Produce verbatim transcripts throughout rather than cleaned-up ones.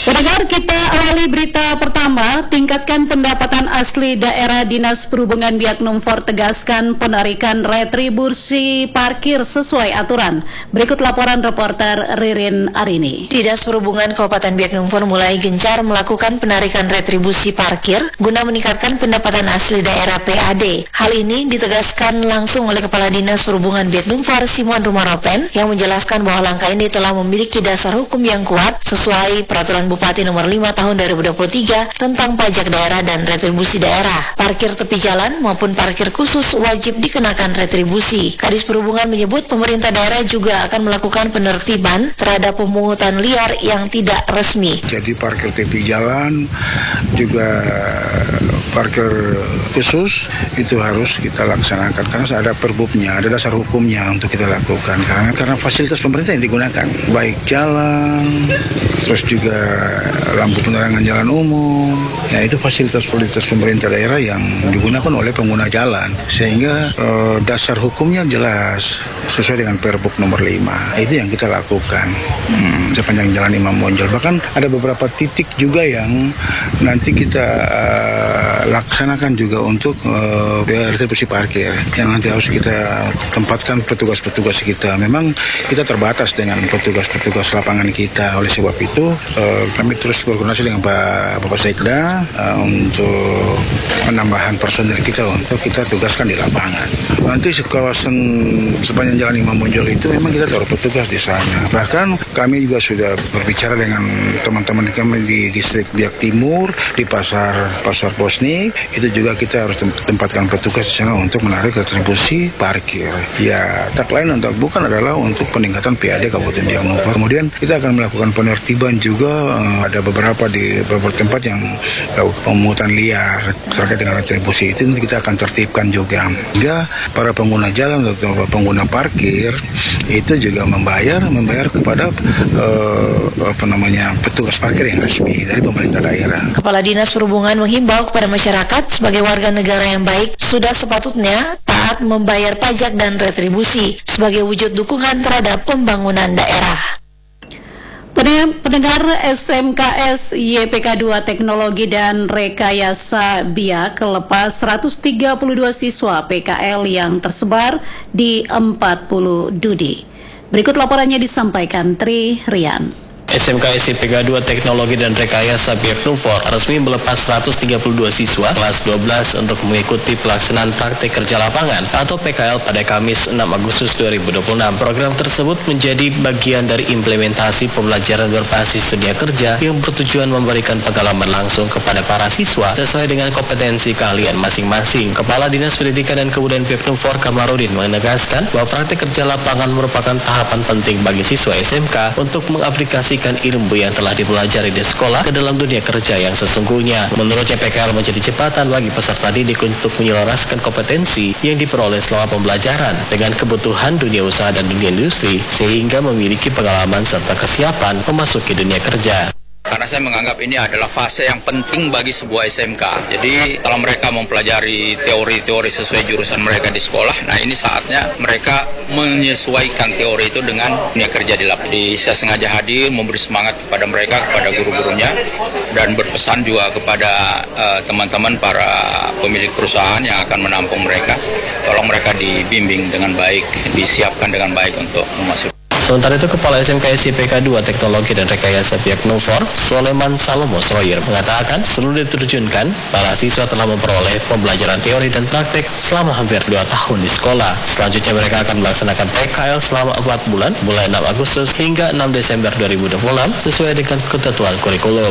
Pendengar, kita awali berita pertama. Tingkatkan pendapatan asli daerah. Dinas Perhubungan Biak Numfor tegaskan penarikan retribusi parkir sesuai aturan. Berikut laporan reporter Ririn Arini. Dinas Perhubungan Kabupaten Biak Numfor mulai gencar melakukan penarikan retribusi parkir guna meningkatkan pendapatan asli daerah P A D. Hal ini ditegaskan langsung oleh Kepala Dinas Perhubungan Biak Numfor Simon Rumaropen yang menjelaskan bahwa langkah ini telah memiliki dasar hukum yang kuat sesuai peraturan Bupati nomor lima tahun dua ribu dua puluh tiga tentang pajak daerah dan retribusi daerah. Parkir tepi jalan maupun parkir khusus wajib dikenakan retribusi. Kadis Perhubungan menyebut pemerintah daerah juga akan melakukan penertiban terhadap pemungutan liar yang tidak resmi. Jadi parkir tepi jalan juga parkir khusus itu harus kita laksanakan karena ada perbubnya, ada dasar hukumnya untuk kita lakukan karena karena fasilitas pemerintah yang digunakan, baik jalan, terus juga lampu penerangan jalan umum, ya itu fasilitas-fasilitas pemerintah daerah yang digunakan oleh pengguna jalan sehingga eh, dasar hukumnya jelas sesuai dengan Perbuk nomor lima. Itu yang kita lakukan hmm, sepanjang jalan Imam Bonjol. Bahkan ada beberapa titik juga yang nanti kita uh, laksanakan juga untuk uh, retribusi parkir yang nanti harus kita tempatkan petugas-petugas kita. Memang kita terbatas dengan petugas-petugas lapangan kita, oleh sebab itu uh, kami terus berkoordinasi dengan Pak Bapak Sekda uh, untuk penambahan personil kita untuk kita tugaskan di lapangan. Nanti kawasan sepanjang jalan Imam Bonjol itu memang kita taruh petugas di sana. Bahkan kami juga sudah berbicara dengan teman-teman kami di distrik Biak Timur, di pasar pasar Bosnik, itu juga kita harus tempatkan petugas di sana untuk menarik retribusi parkir. Ya, tak lain untuk bukan adalah untuk peningkatan P A D Kabupaten Biak Numfor. Kemudian kita akan melakukan penertiban juga, ada beberapa di beberapa tempat yang pemungutan liar terkait dengan retribusi itu nanti kita akan tertibkan juga. Hingga para pengguna jalan atau pengguna parkir itu juga membayar membayar kepada uh, apa namanya petugas parkir yang resmi dari pemerintah daerah. Kepala Dinas Perhubungan menghimbau kepada masyarakat sebagai warga negara yang baik sudah sepatutnya taat membayar pajak dan retribusi sebagai wujud dukungan terhadap pembangunan daerah. Pendengar, S M K S Y P K dua Teknologi dan Rekayasa Biak lepas seratus tiga puluh dua siswa P K L yang tersebar di empat puluh dudi. Berikut laporannya disampaikan Tri Rian. S M K S Y P K dua Teknologi dan Rekayasa Biak Numfor resmi melepas seratus tiga puluh dua siswa kelas dua belas untuk mengikuti pelaksanaan praktik kerja lapangan atau P K L pada Kamis enam Agustus dua ribu dua puluh enam. Program tersebut menjadi bagian dari implementasi pembelajaran berbasis dunia kerja yang bertujuan memberikan pengalaman langsung kepada para siswa sesuai dengan kompetensi keahlian masing-masing. Kepala Dinas Pendidikan dan Kebudayaan Biak Numfor Kamarudin menegaskan bahwa praktik kerja lapangan merupakan tahapan penting bagi siswa S M K untuk mengaplikasikan ilmu yang telah dipelajari di sekolah ke dalam dunia kerja yang sesungguhnya. Menurutnya P K L menjadi jembatan bagi peserta didik untuk menyelaraskan kompetensi yang diperoleh selama pembelajaran dengan kebutuhan dunia usaha dan dunia industri sehingga memiliki pengalaman serta kesiapan memasuki dunia kerja. Karena saya menganggap ini adalah fase yang penting bagi sebuah S M K. Jadi kalau mereka mempelajari teori-teori sesuai jurusan mereka di sekolah, nah ini saatnya mereka menyesuaikan teori itu dengan dunia kerja di lapangan. Jadi saya sengaja hadir memberi semangat kepada mereka, kepada guru-gurunya, dan berpesan juga kepada uh, teman-teman para pemilik perusahaan yang akan menampung mereka. Tolong mereka dibimbing dengan baik, disiapkan dengan baik untuk memasuki. Sementara itu, Kepala S M K S Y P K dua Teknologi dan Rekayasa Biak Numfor, Soleman Salomo Sroyer, mengatakan seluruh diterjunkan, para siswa telah memperoleh pembelajaran teori dan praktik selama hampir dua tahun di sekolah. Selanjutnya mereka akan melaksanakan P K L selama empat bulan, mulai enam Agustus hingga enam Desember dua ribu dua puluh enam, sesuai dengan ketentuan kurikulum.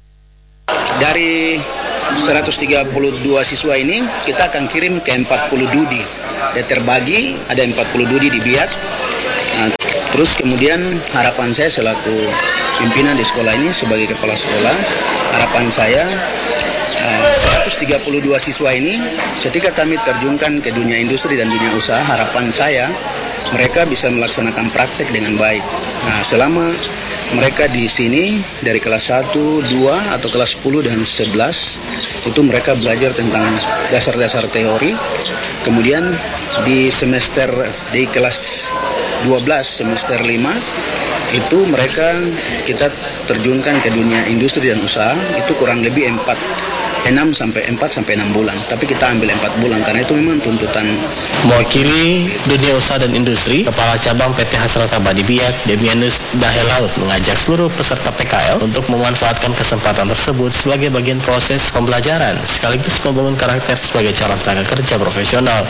Dari seratus tiga puluh dua siswa ini, kita akan kirim ke empat puluh dudi. Dan terbagi, ada empat puluh dudi di Biak. Nah, terus kemudian harapan saya selaku pimpinan di sekolah ini sebagai kepala sekolah, harapan saya uh, seratus tiga puluh dua siswa ini ketika kami terjunkan ke dunia industri dan dunia usaha, harapan saya mereka bisa melaksanakan praktek dengan baik. Nah, selama mereka di sini dari kelas satu, dua atau kelas sepuluh dan sebelas itu mereka belajar tentang dasar-dasar teori. Kemudian di semester di kelas dua belas semester lima itu mereka kita terjunkan ke dunia industri dan usaha itu kurang lebih empat enam sampai empat sampai enam bulan, tapi kita ambil empat bulan karena itu memang tuntutan. Mewakili dunia usaha dan industri, Kepala Cabang P T Hasrat Abadi Biak, Demianus Dahelaut, mengajak seluruh peserta P K L untuk memanfaatkan kesempatan tersebut sebagai bagian proses pembelajaran, sekaligus membangun karakter sebagai calon tenaga kerja profesional.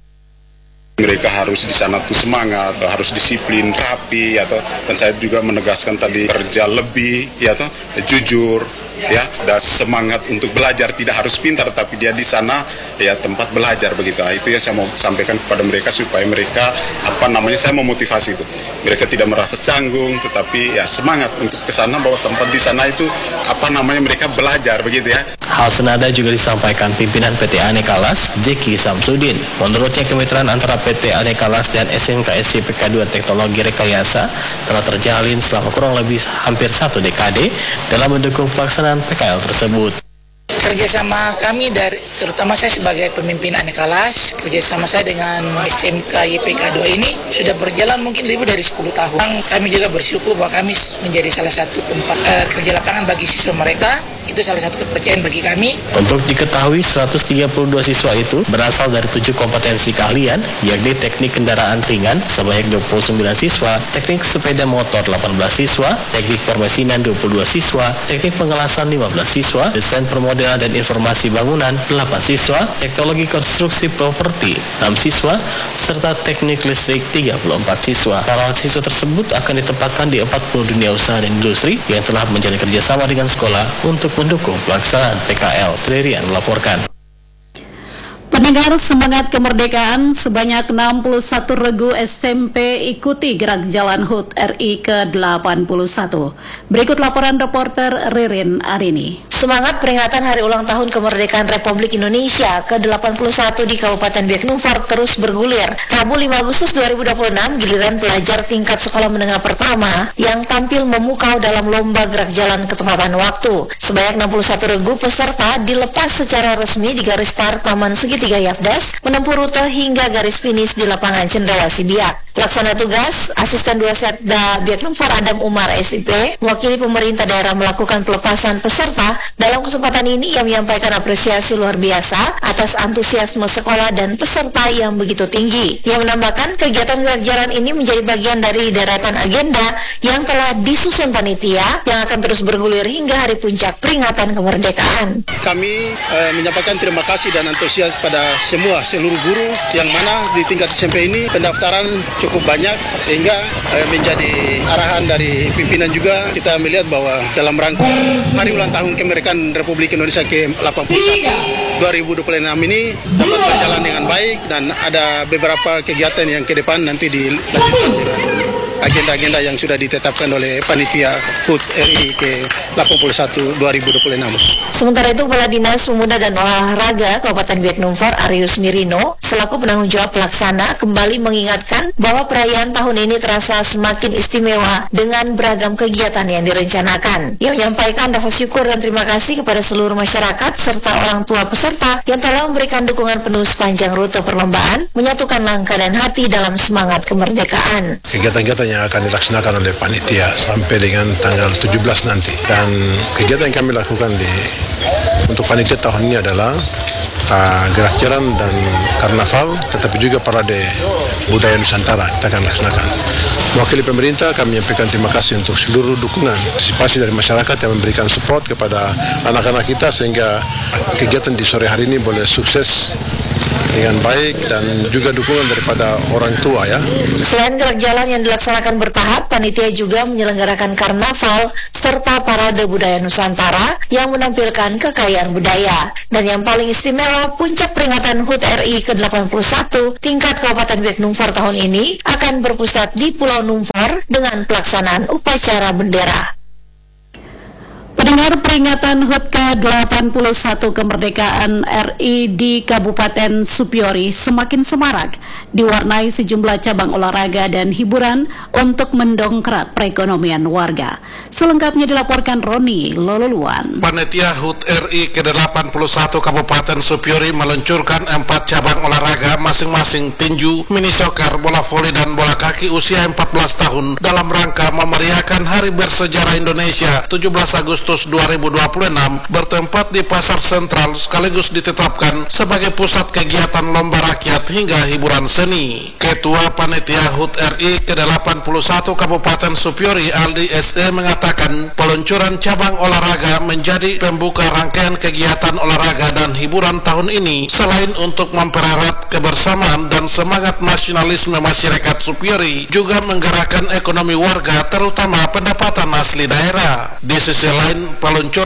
Mereka harus di sana tuh semangat, harus disiplin, rapi, atau dan saya juga menegaskan tadi kerja lebih, ya toh, jujur, ya, dan semangat untuk belajar, tidak harus pintar, tapi dia di sana ya tempat belajar begitu. Itu yang saya mau sampaikan kepada mereka supaya mereka apa namanya saya memotivasi itu. Mereka tidak merasa canggung, tetapi ya semangat untuk ke sana bahwa tempat di sana itu apa namanya mereka belajar begitu ya. Hal senada juga disampaikan pimpinan P T Anekalas, Jeki Samsudin. Menurutnya kemitraan antara P T Anekalas dan S M K S I P K dua Teknologi Rekayasa telah terjalin selama kurang lebih hampir satu dekade dalam mendukung pelaksanaan P K L tersebut. Kerjasama kami dari, terutama saya sebagai pemimpin Anekalas, kerjasama saya dengan S M K Y P K dua ini sudah berjalan mungkin lebih dari sepuluh tahun. Kami juga bersyukur bahwa kami menjadi salah satu tempat uh, kerja lapangan bagi siswa mereka. Itu salah satu kepercayaan bagi kami. Untuk diketahui, seratus tiga puluh dua siswa itu berasal dari tujuh kompetensi keahlian, yakni teknik kendaraan ringan sebanyak dua puluh sembilan siswa, teknik sepeda motor delapan belas siswa, teknik permesinan dua puluh dua siswa, teknik pengelasan lima belas siswa, desain permodelan dan informasi bangunan delapan siswa, teknologi konstruksi properti enam siswa, serta teknik listrik tiga puluh empat siswa. Para siswa tersebut akan ditempatkan di empat puluh dunia usaha dan industri yang telah menjalin kerjasama dengan sekolah untuk mendukung pelaksanaan P K L. Tririan melaporkan. Pendengar Semangat Kemerdekaan, sebanyak enam puluh satu regu S M P ikuti gerak jalan H U T R I ke delapan puluh satu. Berikut laporan reporter Ririn Arini. Semangat peringatan Hari Ulang Tahun Kemerdekaan Republik Indonesia ke delapan puluh satu di Kabupaten Biak Numfor terus bergulir. Rabu lima Agustus dua ribu dua puluh enam, giliran pelajar tingkat sekolah menengah pertama yang tampil memukau dalam lomba gerak jalan ketepatan waktu. Sebanyak enam puluh satu regu peserta dilepas secara resmi di garis start Taman Segitiga Yafdas, menempuh rute hingga garis finish di lapangan Cendrawasih Biak. Pelaksana tugas, Asisten dua Setda Biak Numfor Adam Umar S I P, mewakili pemerintah daerah melakukan pelepasan peserta. Dalam kesempatan ini, ia menyampaikan apresiasi luar biasa atas antusiasme sekolah dan peserta yang begitu tinggi. Ia menambahkan kegiatan gerak jalan ini menjadi bagian dari deretan agenda yang telah disusun panitia yang akan terus bergulir hingga hari puncak peringatan kemerdekaan. Kami eh, menyampaikan terima kasih dan antusias pada semua seluruh guru yang mana di tingkat S M P ini pendaftaran cukup banyak sehingga eh, menjadi arahan dari pimpinan juga kita melihat bahwa dalam rangka Hari Ulang Tahun Kemerdekaan Republik Indonesia ke delapan puluh satu dua ribu dua puluh enam ini dapat berjalan dengan baik dan ada beberapa kegiatan yang ke depan nanti dilanjutkan dengan agenda-agenda yang sudah ditetapkan oleh panitia H U T R I ke delapan puluh satu dua ribu dua puluh enam. Sementara itu, Kepala Dinas Pemuda dan Olahraga Kabupaten Biak Numfor Arius Mirino selaku penanggung jawab pelaksana kembali mengingatkan bahwa perayaan tahun ini terasa semakin istimewa dengan beragam kegiatan yang direncanakan. Ia menyampaikan rasa syukur dan terima kasih kepada seluruh masyarakat serta orang tua peserta yang telah memberikan dukungan penuh sepanjang rute perlombaan, menyatukan langkah dan hati dalam semangat kemerdekaan. Kegiatan-kegiatan yang akan dilaksanakan oleh panitia sampai dengan tanggal tujuh belas nanti, dan kegiatan yang kami lakukan di untuk panitia tahun ini adalah uh, gerak jalan dan karnaval, tetapi juga parade budaya Nusantara kita akan laksanakan. Mewakili pemerintah, kami menyampaikan terima kasih untuk seluruh dukungan partisipasi dari masyarakat yang memberikan support kepada anak-anak kita sehingga kegiatan di sore hari ini boleh sukses dengan baik dan juga dukungan daripada orang tua ya. Selain gerak jalan yang dilaksanakan bertahap, panitia juga menyelenggarakan karnaval serta parade budaya Nusantara yang menampilkan kekayaan budaya. Dan yang paling istimewa, puncak peringatan H U T R I ke delapan puluh satu tingkat Kabupaten Biak Numfor tahun ini akan berpusat di Pulau Numfor dengan pelaksanaan upacara bendera. Pendengar Pendengar, peringatan H U T ke delapan puluh satu kemerdekaan R I di Kabupaten Supiori semakin semarak, diwarnai sejumlah cabang olahraga dan hiburan untuk mendongkrak perekonomian warga. Selengkapnya dilaporkan Roni Lololuan. Panitia H U T R I ke delapan puluh satu Kabupaten Supiori meluncurkan empat cabang olahraga masing-masing tinju, mini soccer, bola voli, dan bola kaki usia empat belas tahun dalam rangka memeriahkan Hari Bersejarah Indonesia tujuh belas Agustus dua ribu dua puluh enam bertempat di Pasar Sentral sekaligus ditetapkan sebagai pusat kegiatan lomba rakyat hingga hiburan seni. Ketua Panitia H U T R I ke delapan puluh satu Kabupaten Supiori Aldi S E mengatakan peluncuran cabang olahraga menjadi pembuka rangkaian kegiatan olahraga dan hiburan tahun ini selain untuk mempererat kebersamaan dan semangat nasionalisme masyarakat Supiori juga menggerakkan ekonomi warga terutama pendapatan asli daerah. Di sisi lain peluncuran